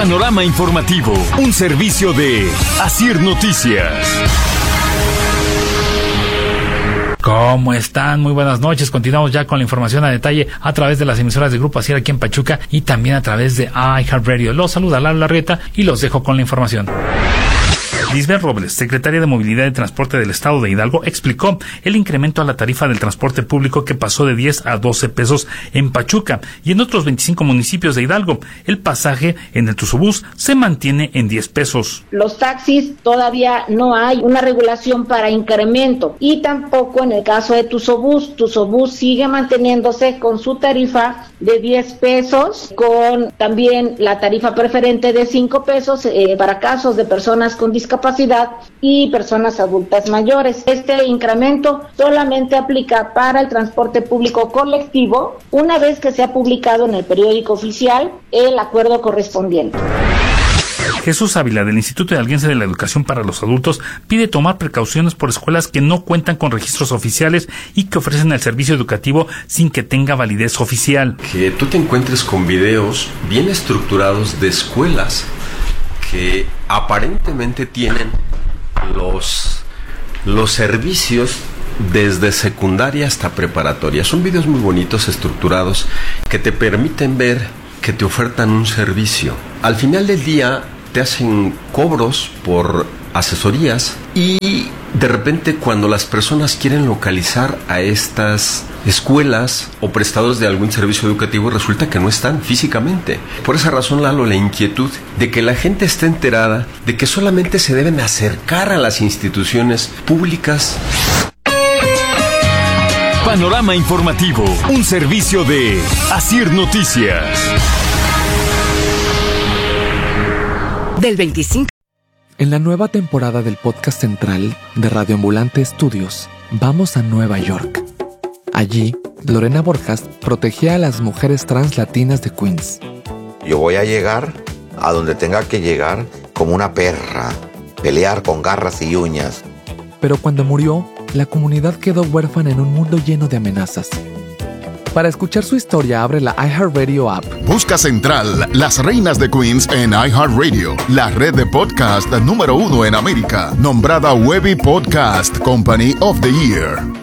Panorama Informativo, un servicio de Asir Noticias. ¿Cómo están? Muy buenas noches. Continuamos ya con la información a detalle a través de las emisoras de Grupo Asir aquí en Pachuca y también a través de iHeartRadio. Los saluda Lalo Larrieta y los dejo con la información. Lisbeth Robles, secretaria de Movilidad y Transporte del Estado de Hidalgo, explicó el incremento a la tarifa del transporte público que pasó de 10 a 12 pesos en Pachuca y en otros 25 municipios de Hidalgo. El pasaje en el Tuzobús se mantiene en 10 pesos. Los taxis todavía no hay una regulación para incremento y tampoco en el caso de Tuzobús. Tuzobús sigue manteniéndose con su tarifa de 10 pesos, con también la tarifa preferente de 5 pesos para casos de personas con discapacidad y personas adultas mayores. Este incremento solamente aplica para el transporte público colectivo una vez que se ha publicado en el periódico oficial el acuerdo correspondiente. Jesús Ávila, del Instituto de Alianza de la Educación para los Adultos, pide tomar precauciones por escuelas que no cuentan con registros oficiales y que ofrecen el servicio educativo sin que tenga validez oficial. Que tú te encuentres con videos bien estructurados de escuelas que aparentemente tienen los servicios desde secundaria hasta preparatoria. Son videos muy bonitos, estructurados, que te permiten ver que te ofertan un servicio. Al final del día te hacen cobros por asesorías y de repente cuando las personas quieren localizar a estas escuelas o prestadores de algún servicio educativo resulta que no están físicamente. Por esa razón, Lalo, la inquietud de que la gente esté enterada de que solamente se deben acercar a las instituciones públicas. Panorama Informativo, un servicio de Asir Noticias. Del 25. En la nueva temporada del podcast central de Radio Ambulante Studios, vamos a Nueva York. Allí, Lorena Borjas protegía a las mujeres trans latinas de Queens. Yo voy a llegar a donde tenga que llegar como una perra, pelear con garras y uñas. Pero cuando murió, la comunidad quedó huérfana en un mundo lleno de amenazas. Para escuchar su historia, abre la iHeartRadio app. Busca Central, Las Reinas de Queens en iHeartRadio, la red de podcast número 1 en América, nombrada Webby Podcast Company of the Year.